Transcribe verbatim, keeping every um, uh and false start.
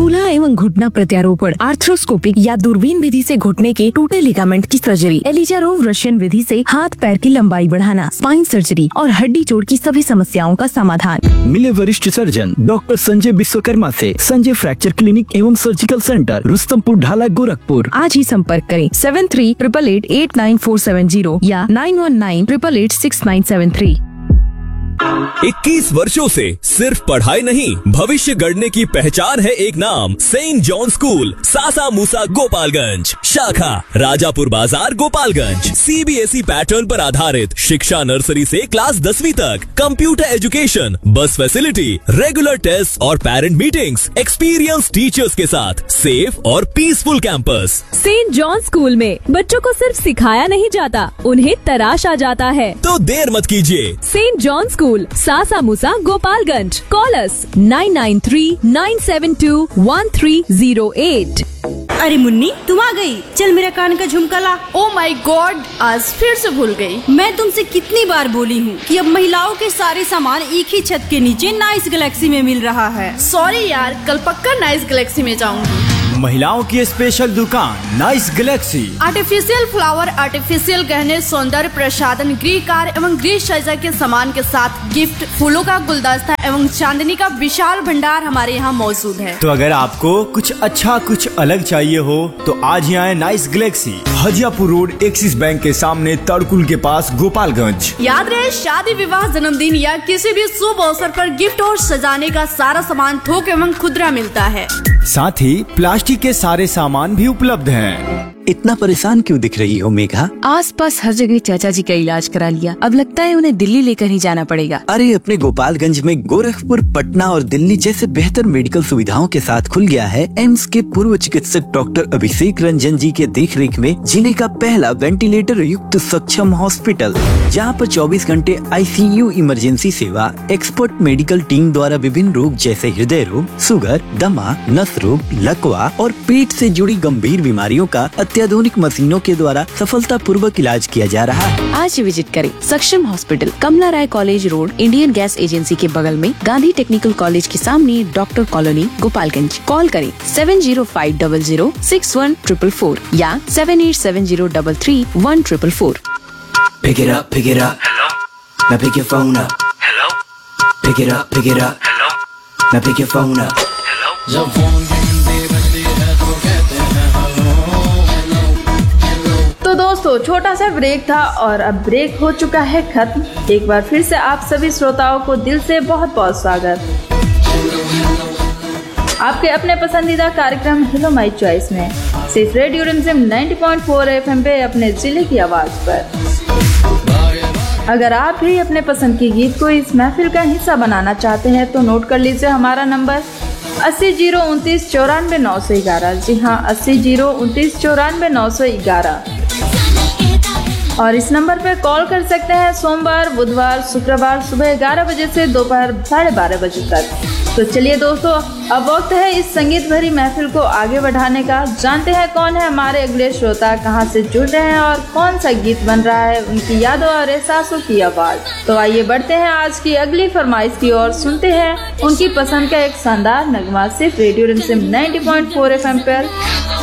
चूल्हा एवं घुटना प्रत्यारोपण, आर्थ्रोस्कोपिक या दूरबीन विधि से घुटने के टूटे लिगामेंट की सर्जरी, एलिजारोव रशियन विधि से हाथ पैर की लंबाई बढ़ाना, स्पाइन सर्जरी और हड्डी जोड़ की सभी समस्याओं का समाधान। मिले वरिष्ठ सर्जन डॉक्टर संजय विश्वकर्मा से संजय फ्रैक्चर क्लिनिक एवं सर्जिकल सेंटर, रुस्तमपुर ढाला, गोरखपुर। आज ही संपर्क करें seven three triple eight eight nine four seven zero या nine one nine triple eight six nine seven three. इक्कीस वर्षों से सिर्फ पढ़ाई नहीं, भविष्य गढ़ने की पहचान है एक नाम, सेंट जॉन स्कूल, सासा मूसा, गोपालगंज। शाखा राजापुर बाजार, गोपालगंज। सीबीएसई पैटर्न पर आधारित शिक्षा, नर्सरी से क्लास दसवीं तक, कंप्यूटर एजुकेशन, बस फैसिलिटी, रेगुलर टेस्ट और पेरेंट मीटिंग्स, एक्सपीरियंस टीचर्स के साथ सेफ और peaceful campus. Saint John school में बच्चों को सिर्फ सिखाया नहीं जाता, उन्हें तराशा जाता है। तो देर मत कीजिए, Saint John school, Sasa Musa, Gopalganj. Call us nine nine three nine seven to one three zero eight. अरे मुन्नी, तुम आ गई। चल मेरा कान का झुमका ला। ओ माय गॉड, आज फिर से भूल गई। मैं तुमसे कितनी बार बोली हूँ कि अब महिलाओं के सारे सामान एक ही छत के नीचे नाइस गैलेक्सी में मिल रहा है। सॉरी यार, कल पक्का नाइस गैलेक्सी में जाऊंगी। महिलाओं की स्पेशल दुकान nice Galaxy. Artificial flower, artificial गहने, सौंदर्य प्रसाधन, गृह कार्य एवं गृह सज्जा के सामान के साथ गिफ्ट, फूलों का गुलदस्ता एवं चांदनी का विशाल भंडार हमारे यहाँ मौजूद है। तो अगर आपको कुछ अच्छा कुछ अलग चाहिए हो तो आज ही आए nice Galaxy, Hajiyapur road, axis bank के सामने, तड़कुल के पास, गोपालगंज। याद रहे, शादी, विवाह, जन्मदिन या किसी भी शुभ अवसर पर गिफ्ट और सजाने का सारा सामान थोक एवं खुदरा मिलता है। साथ ही प्लास्टिक के सारे सामान भी उपलब्ध हैं। इतना परेशान क्यों दिख रही हो मेघा? आसपास हर जगह चाचा जी का इलाज करा लिया, अब लगता है उन्हें दिल्ली लेकर ही जाना पड़ेगा। अरे अपने गोपालगंज में गोरखपुर, पटना और दिल्ली जैसे बेहतर मेडिकल सुविधाओं के साथ खुल गया है एम्स के पूर्व चिकित्सक डॉक्टर अभिषेक रंजन जी के देखरेख में जिले का पहला वेंटिलेटर युक्त सक्षम हॉस्पिटल, जहां पर चौबीस घंटे आईसीयू इमरजेंसी सेवा, एक्सपर्ट मेडिकल टीम द्वारा विभिन्न रोग जैसे हृदय रोग, शुगर, दमा, नस रोग, लकवा और पेट से जुड़ी गंभीर बीमारियों का अत्याधुनिक मशीनों के द्वारा सफलता पूर्वक इलाज किया जा रहा है। आज विजिट करें सक्षम हॉस्पिटल, कमला राय college road, Indian gas agency के बगल में, गांधी टेक्निकल कॉलेज के सामने, डॉक्टर कॉलोनी, गोपालगंज। कॉल करें seven zero five double zero six one triple four या seven eight seven zero double three one triple four. Pick it up, pick it up. Hello. Now pick your phone up. Hello. Pick it up, pick it up. Hello. Now pick your phone up. Hello. जब phone घंटे बजते हैं तो कहते हैं hello hello hello. तो दोस्तों, छोटा सा ब्रेक था और अब ब्रेक हो चुका है खत्म। एक बार फिर से आप सभी श्रोताओं को दिल से बहुत बहुत स्वागत आपके अपने पसंदीदा कार्यक्रम हेलो माई चॉइस में, सिर्फ रेडियो रिमझिम नाइंटी पॉइंट फोर एफएम पे, अपने जिले की आवाज पर। अगर आप भी अपने पसंद के गीत को इस महफिल का हिस्सा बनाना चाहते हैं तो नोट कर लीजिए हमारा नंबर अस्सी जीरो उनतीस चौरानवे नौ सौ ग्यारह। जी हाँ, अस्सी जीरो उनतीस चौरानवे नौ सौ ग्यारह। और इस नंबर पर कॉल कर सकते हैं सोमवार, बुधवार, शुक्रवार सुबह ग्यारह बजे से दोपहर साढ़े बारह बजे तक। तो चलिए दोस्तों, अब वक्त है इस संगीत भरी महफिल को आगे बढ़ाने का। जानते हैं कौन है हमारे अगले श्रोता, कहां से जुड़ रहे हैं और कौन सा गीत बन रहा है उनकी यादों और एहसासों की आवाज। तो आइए बढ़ते हैं आज की अगली फरमाइश की ओर, सुनते हैं उनकी पसंद का एक शानदार नगमा सिर्फ रेडियो रिमझिम नाइंटी पॉइंट फोर एफएम पर।